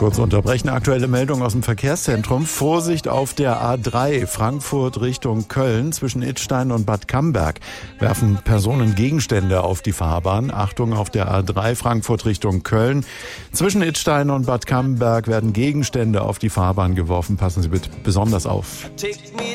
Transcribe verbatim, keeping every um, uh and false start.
Kurz unterbrechen, aktuelle Meldung aus dem Verkehrszentrum. Vorsicht auf der A drei, Frankfurt Richtung Köln. Zwischen Idstein und Bad Camberg werfen Personen Gegenstände auf die Fahrbahn. Achtung auf der A drei, Frankfurt Richtung Köln. Zwischen Idstein und Bad Camberg werden Gegenstände auf die Fahrbahn geworfen. Passen Sie bitte besonders auf.